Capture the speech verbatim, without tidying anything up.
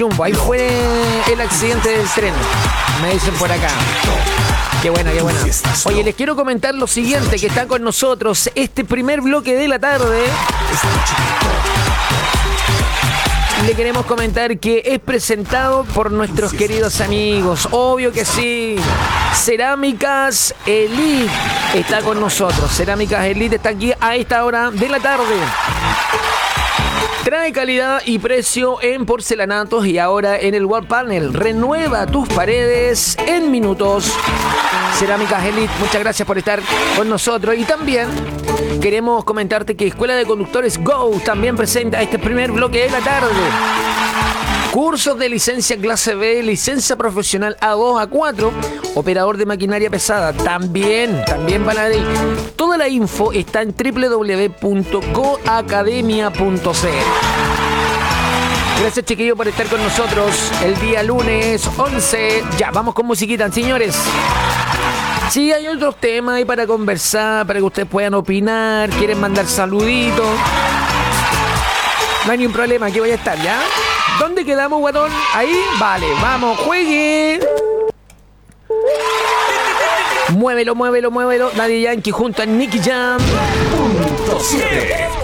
Ahí fue el accidente del tren, me dicen por acá. Qué buena, qué buena. Oye, les quiero comentar lo siguiente, que está con nosotros este primer bloque de la tarde. Le queremos comentar que es presentado por nuestros queridos amigos. Obvio que sí. Cerámicas Elite está con nosotros. Cerámicas Elite está aquí a esta hora de la tarde. Trae calidad y precio en porcelanatos y ahora en el wall panel. Renueva tus paredes en minutos. Cerámicas Elite, muchas gracias por estar con nosotros. Y también queremos comentarte que Escuela de Conductores Go también presenta este primer bloque de la tarde. Cursos de licencia clase B, licencia profesional A dos, A cuatro, operador de maquinaria pesada, también, también van a ir. Toda la info está en doble u doble u doble u punto go academia punto c l. Gracias, chiquillos, por estar con nosotros el día lunes once. Ya, vamos con musiquita, señores. Sí, hay otros temas ahí para conversar, para que ustedes puedan opinar, quieren mandar saluditos. No hay ningún problema, aquí voy a estar, ¿ya? ¿Dónde quedamos, guatón? Ahí, vale, vamos, juegue. Muévelo, muévelo, muévelo. Daddy Yankee junto a Nicky Jam. Punto siete.